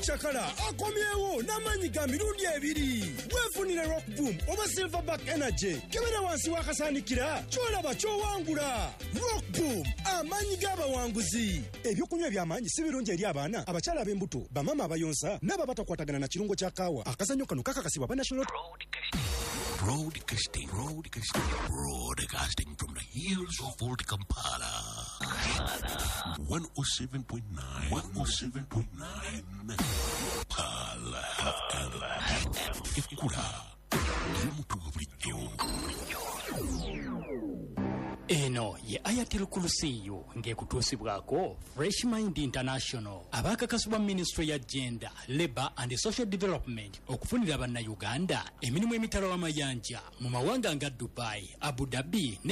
Chakala akomyewo n'amanyi ga mirundi ebiri. Weefunire Rock Boom oba Silverback Energy. Kebera wansi wakasanikira kyolaba kyowangula. Rock Boom amanyi g'abawanguzi. Ebyokunywa by'amanyi si birungi eri abaana, abakyala ab'embuto, bamama abayonsa n'ababatakwatagana na kirungo kya kaawa. Akazannyo kano kakakasibwa ba National Broadcasting from the hills of Old Kampala. 107.9 Pala Ekura Eno ye Ayatel Kulusiyo ngekutusibwako Fresh Mind International abakakasibwa Ministry ya Gender, Labor and Social Development okufunira abanna Uganda emirimu emitalo amayanja mu mawanga nga Dubai, Abu Dhabi